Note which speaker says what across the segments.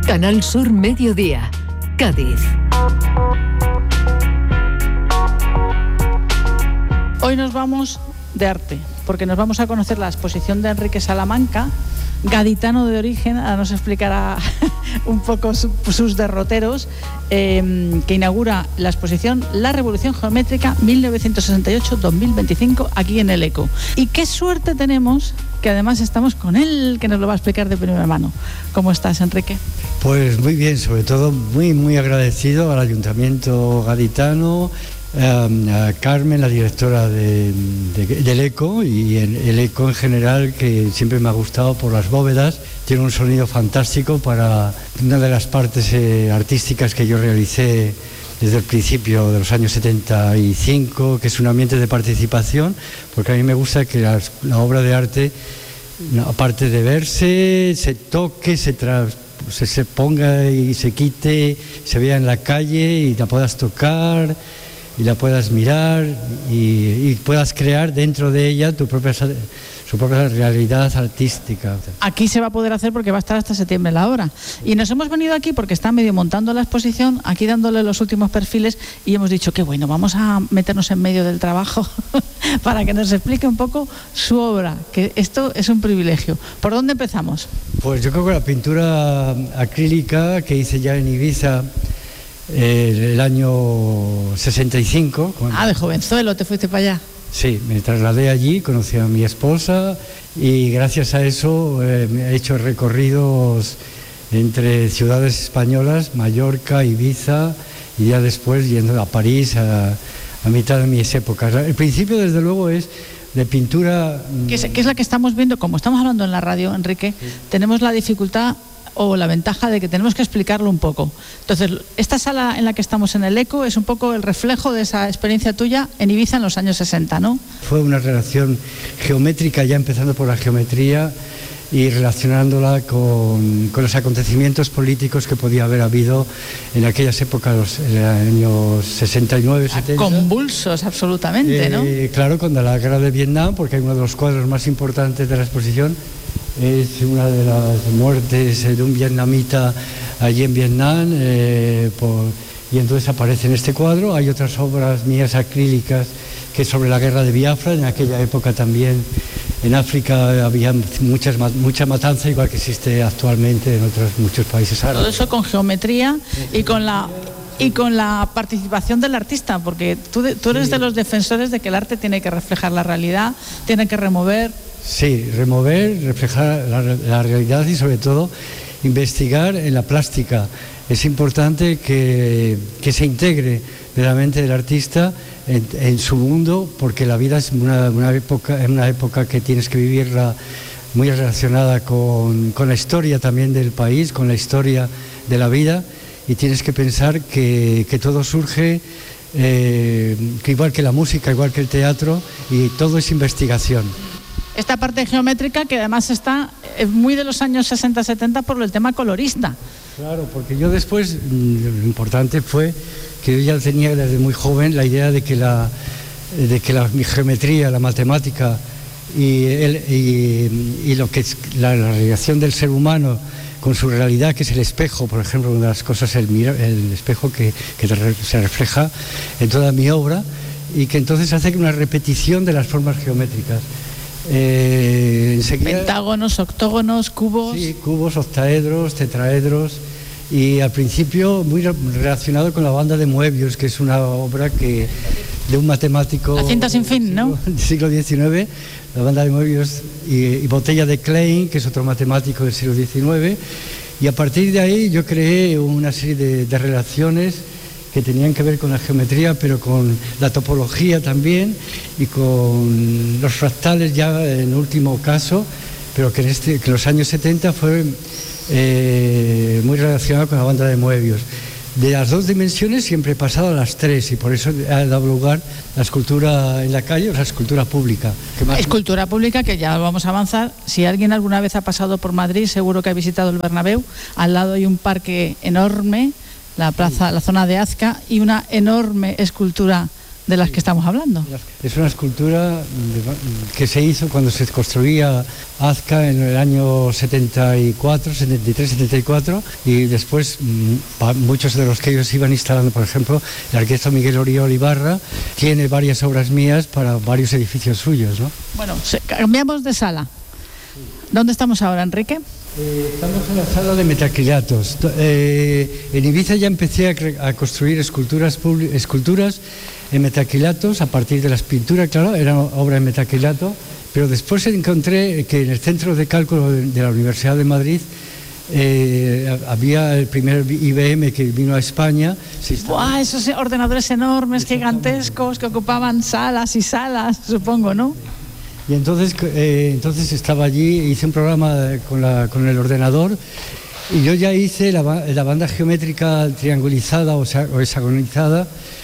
Speaker 1: Canal Sur Mediodía, Cádiz.
Speaker 2: Hoy nos vamos de arte, porque nos vamos a conocer la exposición de Enrique Salamanca, gaditano de origen. Ahora nos explicará un poco sus derroteros, que inaugura la exposición La Revolución Geométrica 1968-2025 aquí en el ECO. Y qué suerte tenemos que además estamos con él, que nos lo va a explicar de primera mano. ¿Cómo estás, Enrique?
Speaker 3: Pues muy bien, sobre todo muy agradecido al Ayuntamiento gaditano, a Carmen, la directora del ECO, y el ECO en general, que siempre me ha gustado por las bóvedas. Tiene un sonido fantástico para una de las partes artísticas que yo realicé desde el principio de los años 75, que es un ambiente de participación, porque a mí me gusta que la obra de arte, aparte de verse, se toque, se ponga y se quite, se vea en la calle y la puedas tocar y la puedas mirar y puedas crear dentro de ella su propia realidad artística.
Speaker 2: Aquí se va a poder hacer porque va a estar hasta septiembre la obra. Y nos hemos venido aquí porque está medio montando la exposición, aquí dándole los últimos perfiles, y hemos dicho que bueno, vamos a meternos en medio del trabajo para que nos explique un poco su obra, que esto es un privilegio. ¿Por dónde empezamos?
Speaker 3: Pues yo creo que la pintura acrílica que hice ya en Ibiza el año 65.
Speaker 2: De jovenzuelo te fuiste para allá.
Speaker 3: Sí, me trasladé allí, conocí a mi esposa y gracias a eso he hecho recorridos entre ciudades españolas, Mallorca, Ibiza, y ya después yendo a París a mitad de mis épocas. El principio, desde luego, es de pintura...
Speaker 2: ¿Qué es la que estamos viendo? Como estamos hablando en la radio, Enrique, sí, tenemos la dificultad o la ventaja de que tenemos que explicarlo un poco. Entonces, esta sala en la que estamos en el ECO es un poco el reflejo de esa experiencia tuya en Ibiza en los años 60, ¿no?
Speaker 3: Fue una relación geométrica, ya empezando por la geometría y relacionándola con los acontecimientos políticos que podía haber habido en aquellas épocas, en los años 69, 70.
Speaker 2: Convulsos, absolutamente, ¿no?
Speaker 3: Claro, con la guerra de Vietnam, porque hay uno de los cuadros más importantes de la exposición, es una de las muertes de un vietnamita allí en Vietnam, y entonces aparece en este cuadro. Hay otras obras mías acrílicas que es sobre la guerra de Biafra. En aquella época también en África había mucha matanza, igual que existe actualmente en muchos países árabes.
Speaker 2: Todo eso con geometría y con la participación del artista, porque tú eres de los defensores de que el arte tiene que reflejar la realidad, tiene que remover.
Speaker 3: Sí, remover, reflejar la realidad y sobre todo investigar en la plástica. Es importante que se integre de la mente del artista en su mundo, porque la vida es una época que tienes que vivirla muy relacionada con la historia también del país, con la historia de la vida, y tienes que pensar que todo surge, que igual que la música, igual que el teatro, y todo es investigación.
Speaker 2: Esta parte geométrica que además está muy de los años 60-70 por el tema colorista.
Speaker 3: Claro, porque yo después, lo importante fue que yo ya tenía desde muy joven la idea de que la geometría, la matemática y lo que es la relación del ser humano con su realidad, que es el espejo, por ejemplo, una de las cosas, el espejo que se refleja en toda mi obra, y que entonces hace una repetición de las formas geométricas.
Speaker 2: Pentágonos, octógonos, cubos.
Speaker 3: Sí, cubos, octaedros, tetraedros, y al principio muy relacionado con la banda de Moebius, que es una obra de un matemático...
Speaker 2: La cinta sin fin, ¿no?
Speaker 3: Del siglo XIX, la banda de Moebius, y Botella de Klein, que es otro matemático del siglo XIX, y a partir de ahí yo creé una serie de relaciones que tenían que ver con la geometría, pero con la topología también, y con los fractales ya en último caso, pero que en los años 70 fue muy relacionado con la banda de Moebius. De las dos dimensiones siempre he pasado a las tres, y por eso ha dado lugar la escultura en la calle o la escultura pública.
Speaker 2: Escultura pública, que ya vamos a avanzar. Si alguien alguna vez ha pasado por Madrid, seguro que ha visitado el Bernabéu. Al lado hay un parque enorme, la plaza, la zona de Azca, y una enorme escultura de las que estamos hablando.
Speaker 3: Es una escultura que se hizo cuando se construía Azca en el año 73, 74, y después muchos de los que ellos iban instalando, por ejemplo, el arquitecto Miguel Oriol Ibarra tiene varias obras mías para varios edificios suyos, ¿no?
Speaker 2: Bueno, cambiamos de sala. ¿Dónde estamos ahora, Enrique?
Speaker 3: Estamos en la sala de metacrilatos. En Ibiza ya empecé a construir esculturas en metacrilatos a partir de las pinturas, claro, era obra en metacrilato, pero después encontré que en el Centro de Cálculo de la Universidad de Madrid había el primer IBM que vino a España.
Speaker 2: ¡Buah! Esos ordenadores enormes, gigantescos, que ocupaban salas y salas, supongo, ¿no?
Speaker 3: Y entonces estaba allí, hice un programa con el ordenador, y yo ya hice la banda geométrica triangulizada o hexagonalizada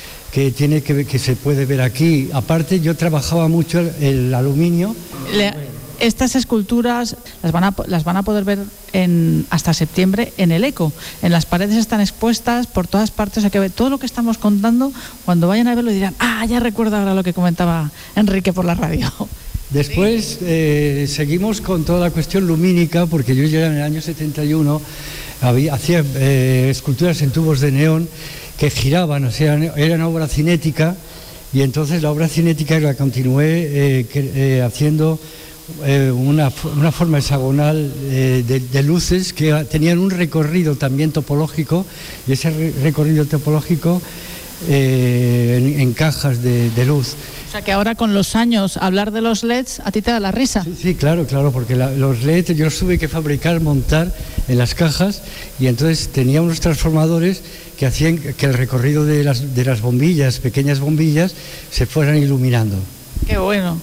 Speaker 3: que se puede ver aquí. Aparte, yo trabajaba mucho el aluminio.
Speaker 2: Estas esculturas las van a poder ver hasta septiembre en el ECO. En las paredes están expuestas por todas partes. Hay que ver todo lo que estamos contando. Cuando vayan a verlo dirán, ya recuerdo ahora lo que comentaba Enrique por la radio.
Speaker 3: Después seguimos con toda la cuestión lumínica, porque yo ya en el año 71 hacía esculturas en tubos de neón que giraban, o sea, eran obra cinética, y entonces la obra cinética la continué haciendo una forma hexagonal de luces que tenían un recorrido también topológico, y ese recorrido topológico en cajas de luz.
Speaker 2: O sea que ahora con los años hablar de los LEDs a ti te da la risa.
Speaker 3: Sí, claro, porque los LEDs yo los tuve que fabricar, montar en las cajas, y entonces tenía unos transformadores que hacían que el recorrido de las bombillas, pequeñas bombillas, se fueran iluminando.
Speaker 2: Qué bueno.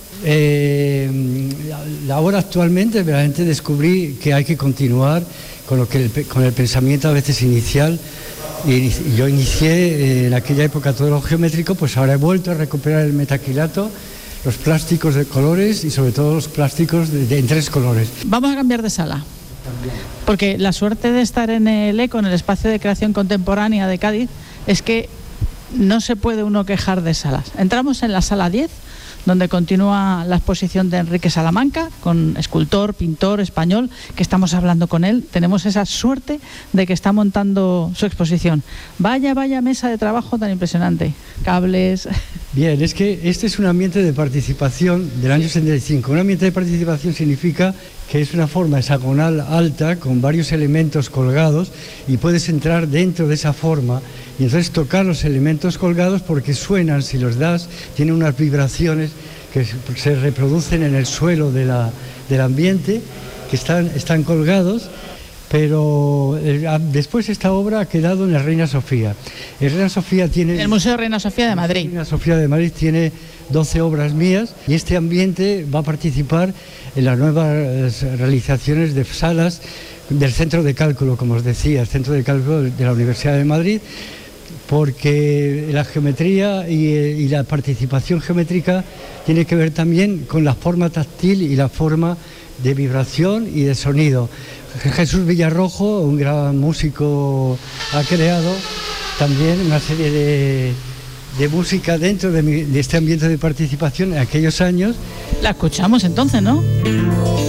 Speaker 3: Ahora actualmente realmente descubrí que hay que continuar con el pensamiento a veces inicial. Y yo inicié en aquella época todo lo geométrico, pues ahora he vuelto a recuperar el metacrilato, los plásticos de colores y sobre todo los plásticos en 3 colores.
Speaker 2: Vamos a cambiar de sala. También. Porque la suerte de estar en el ECO, en el Espacio de Creación Contemporánea de Cádiz, es que no se puede uno quejar de salas. Entramos en la sala 10, donde continúa la exposición de Enrique Salamanca, con escultor, pintor español, que estamos hablando con él. Tenemos esa suerte de que está montando su exposición. Vaya mesa de trabajo tan impresionante. Cables.
Speaker 3: Bien, es que este es un ambiente de participación del año 75. Un ambiente de participación significa que es una forma hexagonal alta con varios elementos colgados, y puedes entrar dentro de esa forma y entonces tocar los elementos colgados, porque suenan, si los das, tienen unas vibraciones que se reproducen en el suelo del ambiente, que están colgados. Pero después esta obra ha quedado en la Reina Sofía. El
Speaker 2: Museo Reina Sofía de Madrid.
Speaker 3: Reina Sofía de Madrid tiene 12 obras mías, y este ambiente va a participar en las nuevas realizaciones de salas del Centro de Cálculo, como os decía, el Centro de Cálculo de la Universidad de Madrid, porque la geometría y la participación geométrica tiene que ver también con la forma táctil y la forma de vibración y de sonido. Jesús Villarrojo, un gran músico, ha creado también una serie de música dentro de este ambiente de participación en aquellos años.
Speaker 2: La escuchamos entonces, ¿no?